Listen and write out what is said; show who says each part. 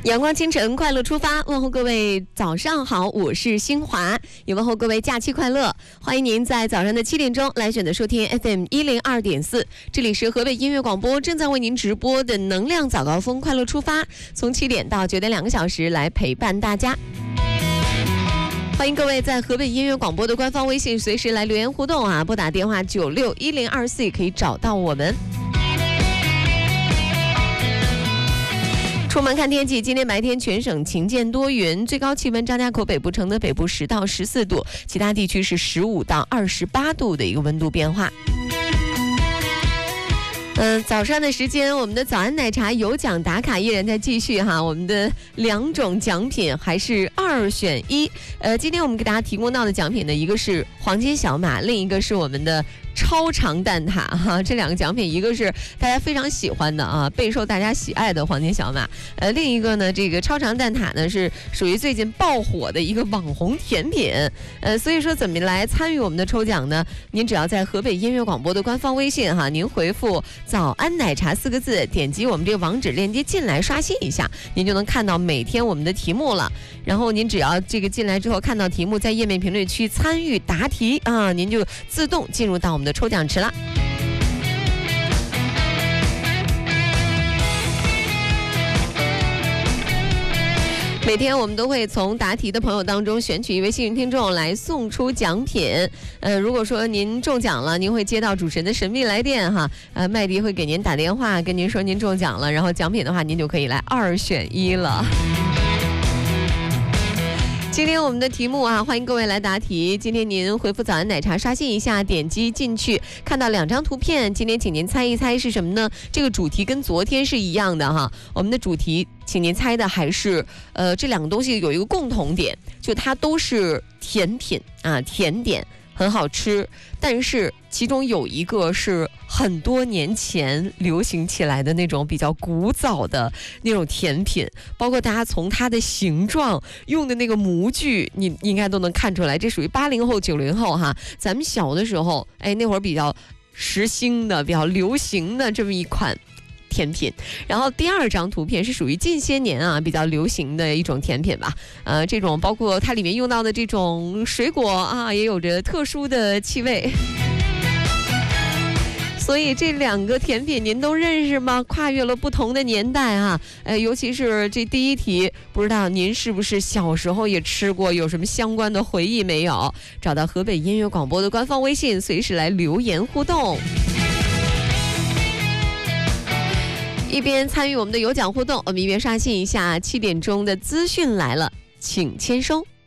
Speaker 1: 阳光清晨，快乐出发，问候各位早上好，我是新华，也问候各位假期快乐。欢迎您在早上的7点钟来选择收听 FM102.4，这里是河北音乐广播正在为您直播的能量早高峰快乐出发，从7点到9点2个小时来陪伴大家。欢迎各位在河北音乐广播的官方微信随时来留言互动啊，拨打电话961024也可以找到我们。出门看天气，今天白天全省晴见多云，最高气温张家口北部、承德北部10到14度，其他地区是15到28度的一个温度变化。早上的时间，我们的早安奶茶有奖打卡依然在继续哈，我们的2种奖品还是2选1。今天我们给大家提供到的奖品呢，一个是黄金小马，另一个是我们的超长蛋挞哈。这2个奖品，一个是大家非常喜欢的啊，备受大家喜爱的黄金小马，另一个呢，这个超长蛋挞呢是属于最近爆火的一个网红甜品。所以说怎么来参与我们的抽奖呢？您只要在河北音乐广播的官方微信哈，您回复早安奶茶4个字，点击我们这个网址链接进来刷新一下，您就能看到每天我们的题目了。然后您只要这个进来之后看到题目，在页面评论区参与答题啊，您就自动进入到我们的抽奖池了。每天我们都会从答题的朋友当中选取一位幸运听众来送出奖品。如果说您中奖了，您会接到主持人的神秘来电哈，麦迪会给您打电话跟您说您中奖了，然后奖品的话您就可以来2选1了。今天我们的题目啊，欢迎各位来答题。今天您回复早安奶茶刷新一下，点击进去看到2张图片，今天请您猜一猜是什么呢？这个主题跟昨天是一样的哈，我们的主题请您猜的还是这2个东西有一个共同点，就它都是甜品啊，甜点很好吃，但是其中有一个是很多年前流行起来的那种比较古早的那种甜品，包括大家从它的形状用的那个模具，你应该都能看出来，这属于80后90后哈，咱们小的时候那会儿比较时兴的比较流行的这么一款甜品。然后第2张图片是属于近些年啊比较流行的一种甜品吧，这种包括它里面用到的这种水果啊，也有着特殊的气味。所以这2个甜品您都认识吗？跨越了不同的年代啊，尤其是这第一题，不知道您是不是小时候也吃过，有什么相关的回忆没有？找到河北音乐广播的官方微信，随时来留言互动。一边参与我们的有奖互动，我们一边刷新一下7点钟的资讯来了，请签收。